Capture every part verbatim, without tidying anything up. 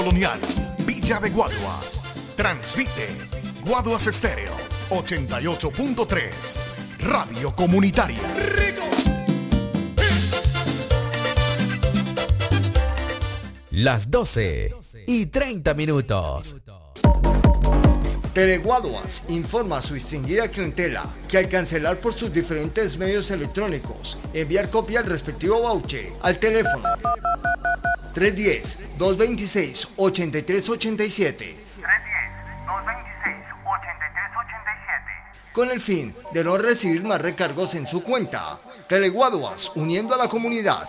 Colonial, Villa de Guaduas. Transmite Guaduas Estéreo ochenta y ocho punto tres. Radio Comunitaria. Las doce y treinta minutos. Teleguaduas informa a su distinguida clientela que al cancelar por sus diferentes medios electrónicos, enviar copia al respectivo voucher al teléfono tres uno cero, dos dos seis, ocho tres ocho siete con el fin de no recibir más recargos en su cuenta. Teleguaduas, uniendo a la comunidad.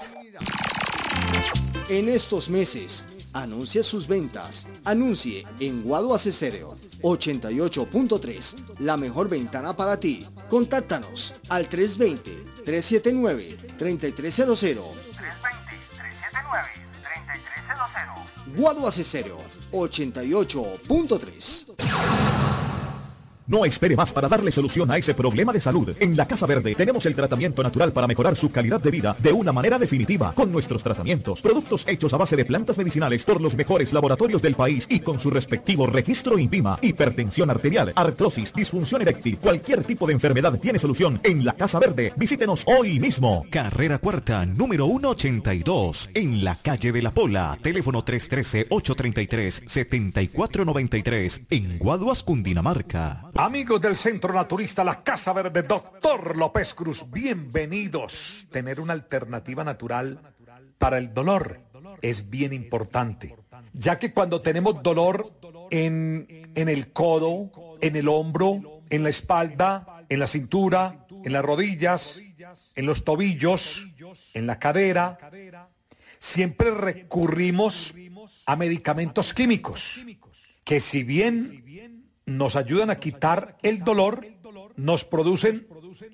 En estos meses, anuncia sus ventas. Anuncie en Guaduas Estéreo ochenta y ocho punto tres, la mejor ventana para ti. Contáctanos al tres dos cero, tres siete nueve, tres tres cero cero. Guaduas Estéreo ochenta y ocho punto tres. No espere más para darle solución a ese problema de salud. En la Casa Verde tenemos el tratamiento natural para mejorar su calidad de vida de una manera definitiva. Con nuestros tratamientos, productos hechos a base de plantas medicinales por los mejores laboratorios del país y con su respectivo registro INVIMA. Hipertensión arterial, artrosis, disfunción eréctil, cualquier tipo de enfermedad tiene solución en la Casa Verde. Visítenos hoy mismo. Carrera Cuarta, número ciento ochenta y dos, en la calle de La Pola. Teléfono tres uno tres, ocho tres tres, siete cuatro nueve tres, en Guaduas, Cundinamarca. Amigos del Centro Naturista La Casa Verde, Doctor López Cruz, bienvenidos. Tener una alternativa natural para el dolor es bien importante, ya que cuando tenemos dolor en, en el codo, en el hombro, en la espalda, en la cintura, en las rodillas, en los tobillos, en la cadera, siempre recurrimos a medicamentos químicos, que si bien nos ayudan a quitar el dolor, nos producen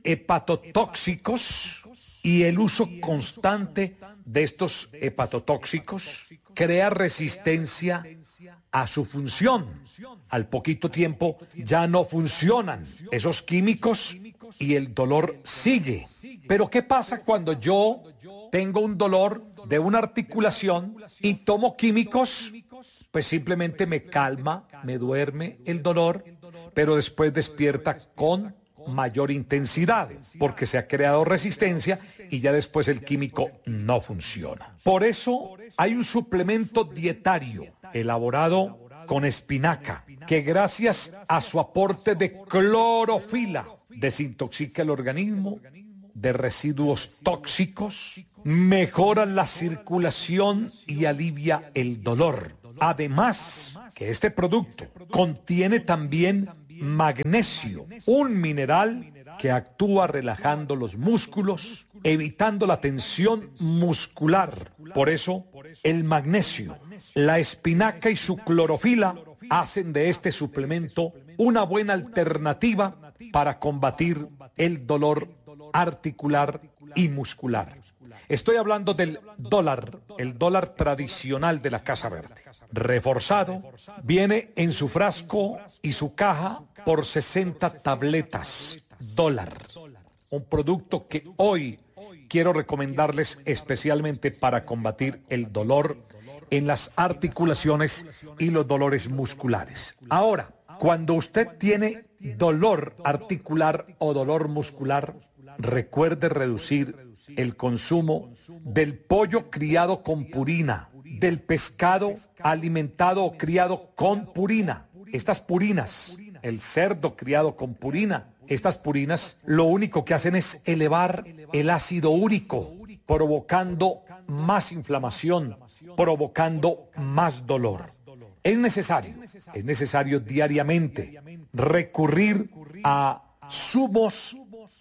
hepatotóxicos, y el uso constante de estos hepatotóxicos crea resistencia a su función. Al poquito tiempo ya no funcionan esos químicos y el dolor sigue. Pero ¿qué pasa cuando yo tengo un dolor de una articulación y tomo químicos? Pues simplemente me calma, me duerme el dolor, pero después despierta con mayor intensidad, porque se ha creado resistencia y ya después el químico no funciona. Por eso hay un suplemento dietario elaborado con espinaca, que gracias a su aporte de clorofila desintoxica el organismo de residuos tóxicos, mejora la circulación y alivia el dolor. Además, que este producto contiene también magnesio, un mineral que actúa relajando los músculos, evitando la tensión muscular. Por eso, el magnesio, la espinaca y su clorofila hacen de este suplemento una buena alternativa para combatir el dolor articular y muscular. Estoy hablando del dólar, el dólar tradicional de la Casa Verde. Reforzado, viene en su frasco y su caja por sesenta tabletas. Dólar. Un producto que hoy quiero recomendarles especialmente para combatir el dolor en las articulaciones y los dolores musculares. Ahora, cuando usted tiene dolor articular o dolor muscular, recuerde reducir el consumo del pollo criado con purina, del pescado alimentado o criado con purina. Estas purinas, el cerdo criado con purina, estas purinas lo único que hacen es elevar el ácido úrico, provocando más inflamación, provocando más dolor. Es necesario, es necesario diariamente recurrir a zumos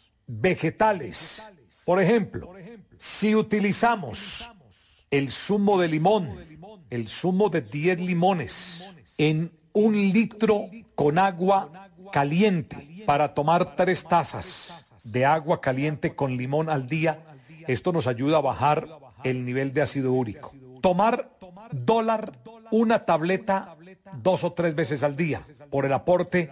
vegetales. Por ejemplo, si utilizamos el zumo de limón, el zumo de diez limones en un litro con agua caliente, para tomar tres tazas de agua caliente con limón al día, esto nos ayuda a bajar el nivel de ácido úrico. Tomar dólar, una tableta dos o tres veces al día, por el aporte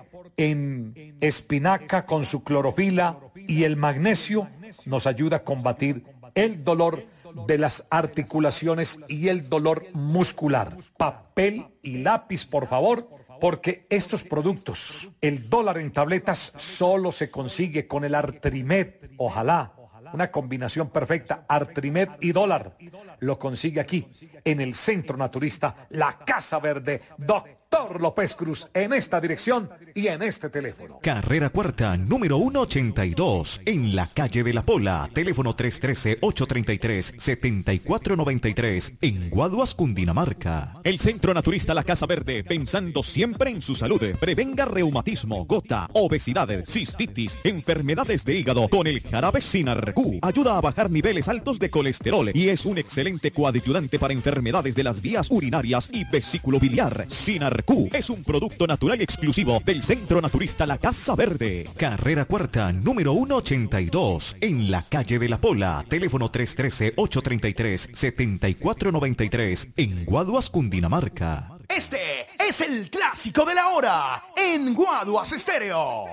en espinaca con su clorofila y el magnesio, nos ayuda a combatir el dolor de las articulaciones y el dolor muscular. Papel y lápiz, por favor, porque estos productos, el dólar en tabletas, solo se consigue con el Artrimed. Ojalá, una combinación perfecta, Artrimed y dólar. Lo consigue aquí, en el Centro Naturista, la Casa Verde, Doctor López Cruz, en esta dirección y en este teléfono. Carrera Cuarta, número ciento ochenta y dos, en la calle de la Pola. Teléfono tres uno tres, ocho tres tres, siete cuatro nueve tres, en Guaduas, Cundinamarca. El Centro Naturista La Casa Verde, pensando siempre en su salud, prevenga reumatismo, gota, obesidad, cistitis, enfermedades de hígado con el jarabe Sinarq. Ayuda a bajar niveles altos de colesterol y es un excelente coadyuvante para enfermedades de las vías urinarias y vesículo biliar. Sinarq es un producto natural exclusivo del Centro Naturista La Casa Verde. Carrera Cuarta, número ciento ochenta y dos, en la calle de la Pola. Teléfono tres uno tres, ocho tres tres, siete cuatro nueve tres, en Guaduas, Cundinamarca. Este es el clásico de la hora en Guaduas Estéreo.